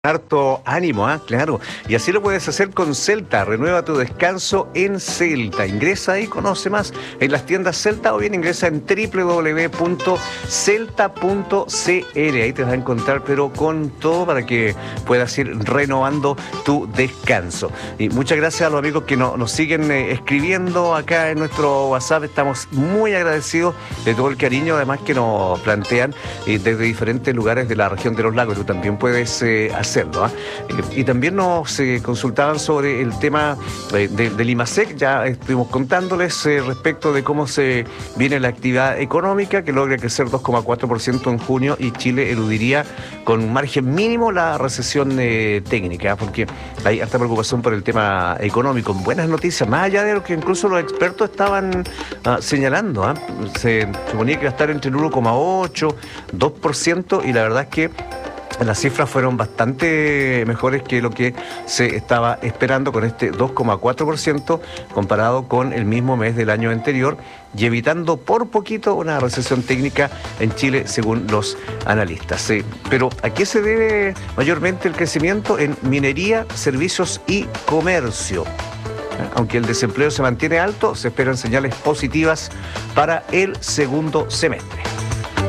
Harto ánimo, claro. Y así lo puedes hacer con Celta. Renueva tu descanso en Celta. Ingresa y conoce más en las tiendas Celta o bien ingresa en www.celta.cl. Ahí te vas a encontrar, pero con todo para que puedas ir renovando tu descanso. Y muchas gracias a los amigos que nos siguen escribiendo acá en nuestro WhatsApp. Estamos muy agradecidos de todo el cariño, además que nos plantean desde diferentes lugares de la región de los lagos. Tú también puedes hacerlo. Y también nos consultaban sobre el tema del IMASEC. Ya estuvimos contándoles respecto de cómo se viene la actividad económica, que logra crecer 2,4% en junio y Chile eludiría con margen mínimo la recesión técnica, porque hay harta preocupación por el tema económico. Buenas noticias, más allá de lo que incluso los expertos estaban señalando. Se suponía que iba a estar entre el 1,8%, 2%, y la verdad es que las cifras fueron bastante mejores que lo que se estaba esperando, con este 2,4% comparado con el mismo mes del año anterior, y evitando por poquito una recesión técnica en Chile, según los analistas. Pero ¿a qué se debe mayormente el crecimiento? En minería, servicios y comercio. Aunque el desempleo se mantiene alto, se esperan señales positivas para el segundo semestre.